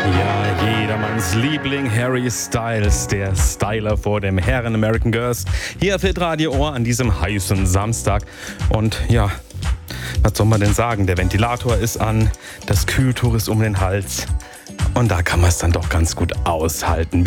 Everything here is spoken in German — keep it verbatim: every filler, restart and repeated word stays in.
Ja, jedermanns Liebling Harry Styles, der Styler vor dem Herren American Girls, hier auf Hitradio Ohr an diesem heißen Samstag. Und ja, was soll man denn sagen? Der Ventilator ist an, das Kühltuch ist um den Hals und da kann man es dann doch ganz gut aushalten.